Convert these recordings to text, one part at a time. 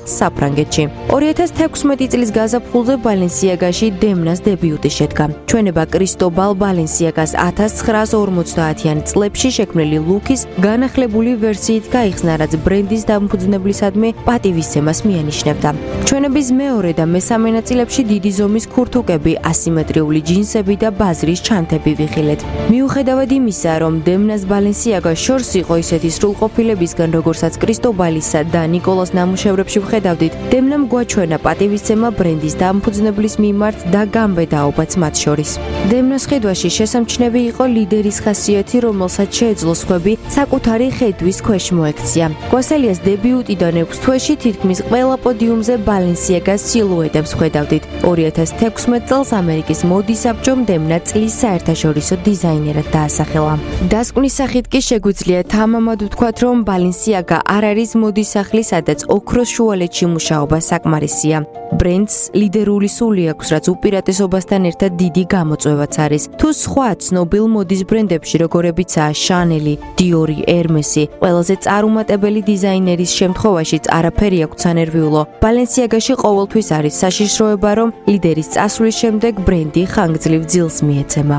სახლს საფრანგეთში. 2016 წლის გაზაფხულზე ბალენსიაგაში დემნას დებიუტი შედგა. ჩვენება კრისტობალ ბალენსიაგას 1950-იან წლებში შექმნილი ლუკის განახლებული ვერსიით გაიხსნა, რაც ბრენდის დამფუძნებლისადმი პატივისცემას მიანიშნებდა. ჩვენების მეორე და მესამე ნაწილებში დიდი ზომის ქურთუკები, ასიმეტრიული ჯინსები და ბაზრის ჩანთები ვიხილეთ. მიუხედავად იმისა, რომ დემნას ბალენსიაგას შორს იყო ისეთი სრულყოფილებისგან, როგორცაც კრისტობალისა და ნიკოლას ნამუშევრებში ვხედავდით, დემნამ გვაჩვენა პატივისცემა ბრენდის დამფუძნებლის მიმართ და გამბედაობაც მათ შორის. დემნას ხედვაში შესამჩნევი იყო ლიდერის ხასიათი, რომელსაც შეეძლო სხვები საკუთარი ხედვის ქვეშ მოექცია. გვასალიას დებიუტიდან 6 თვეში თითქმის ყველა პოდიუმზე ბალენსიაგას სილუეტებს ვხედავდით. 2016 წელს ამერიკის მოდის საბჭომ დემნა წლის საერთაშორისო დიზაინერად დაასახელა. დასკვნის სახით კი შეგვიძლია თამამად ვთქვათ, რომ ბალენსიაგა არ არის მოდის სახლი, სადაც ოქროს შუალედში მუშაობა საკმარისია. ბრენდს ლიდერული სული აქვს, რაც უპირატესობასთან ერთად დიდი გამოწვევაც არის. თუ სხვა ცნობილ მოდის ბრენდებში, როგორებიცაა შანელი, დიორი, ერმესი, ყველაზე წარუმატებელი დიზაინერის შემთხვევაშიც არაფერი აქვს სანერვიულო. ბალენსიაგაში ყოველთვის არის საშიშროება, რომ ლიდერის წასვლის შემდეგ ბრენდი ხანგრძლივ ძილს მიეცემა.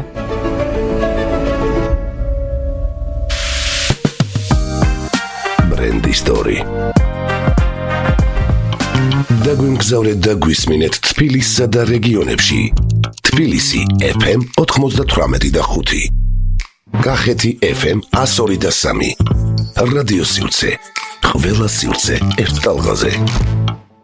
ბრენდი სტორი. დაგვიმგზავრეთ და გვისმინეთ თბილისსა და რეგიონებში. თბილისი FM 98.5. კახეთი FM 102.3. რადიო სივრცე. ყველა სივრცე ერთ ტალღაზე.